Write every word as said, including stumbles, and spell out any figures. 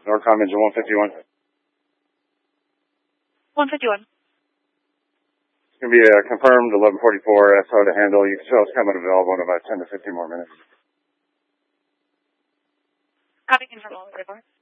Norcom engine one fifty-one. one fifty-one. It's going to be a confirmed eleven forty-four S O to handle. You can show it's coming available in about ten to fifteen more minutes. Copy, confirm eleven forty-four.